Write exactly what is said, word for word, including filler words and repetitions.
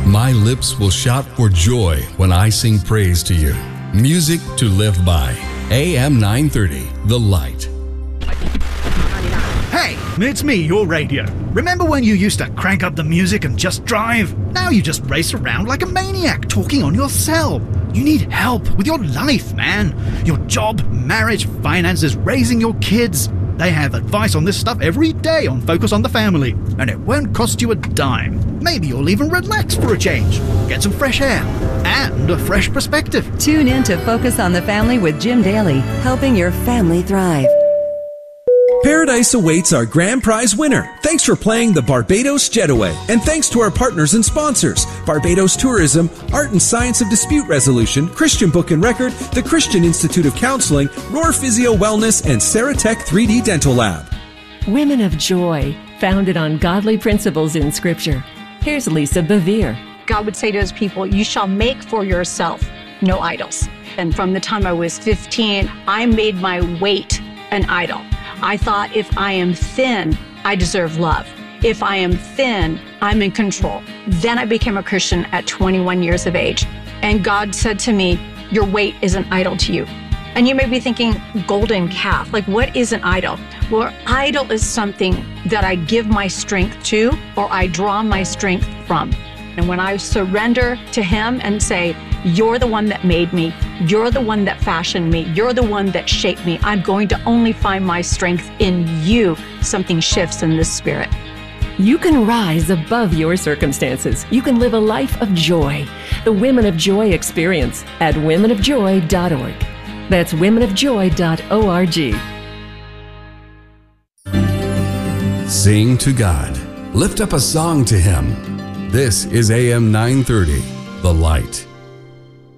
My lips will shout for joy when I sing praise to you. Music to live by. A M nine thirty, The Light. Hey, it's me, your radio. Remember when you used to crank up the music and just drive? Now you just race around like a maniac talking on your cell. You need help with your life, man. Your job, marriage, finances, raising your kids. They have advice on this stuff every day on Focus on the Family, and it won't cost you a dime. Maybe you'll even relax for a change, get some fresh air, and a fresh perspective. Tune in to Focus on the Family with Jim Daly, helping your family thrive. Paradise awaits our grand prize winner. Thanks for playing the Barbados Jetaway. And thanks to our partners and sponsors, Barbados Tourism, Art and Science of Dispute Resolution, Christian Book and Record, the Christian Institute of Counseling, Roar Physio Wellness, and Ceratech three D Dental Lab. Women of Joy, founded on godly principles in Scripture. Here's Lisa Bevere. God would say to his people, you shall make for yourself no idols. And from the time I was fifteen, I made my weight an idol. I thought if I am thin, I deserve love. If I am thin, I'm in control. Then I became a Christian at twenty-one years of age. And God said to me, your weight is an idol to you. And you may be thinking, golden calf, like what is an idol? Well, idol is something that I give my strength to or I draw my strength from. And when I surrender to him and say, you're the one that made me, you're the one that fashioned me, you're the one that shaped me, I'm going to only find my strength in you, something shifts in this spirit. You can rise above your circumstances. You can live a life of joy. The Women of Joy experience at women of joy dot org. That's women of joy dot org. Sing to God. Lift up a song to Him. This is A M nine thirty, The Light.